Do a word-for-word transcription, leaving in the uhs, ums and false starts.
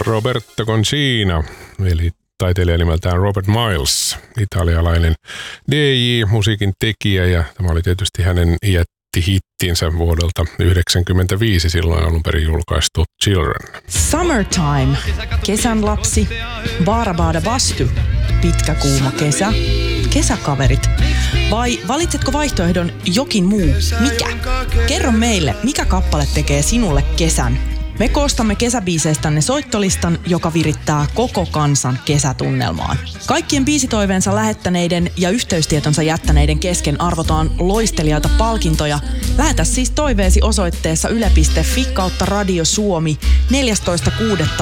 Roberto Concina, eli taiteilija nimeltään Robert Miles, italialainen D J, musiikin tekijä, ja tämä oli tietysti hänen jättihittinsä vuodelta yhdeksänkymmentäviisi, silloin alun perin julkaistu Children. Summertime, kesän lapsi, Baarabada Bastu, pitkä kuuma kesä, kesäkaverit. Vai valitsetko vaihtoehdon jokin muu? Mikä? Kerro meille, mikä kappale tekee sinulle kesän? Me koostamme kesäbiiseistänne soittolistan, joka virittää koko kansan kesätunnelmaan. Kaikkien biisitoiveensa lähettäneiden ja yhteystietonsa jättäneiden kesken arvotaan loistelijaita palkintoja. Lähetä siis toiveesi osoitteessa yle piste fi kautta Radio Suomi neljästoista kuudetta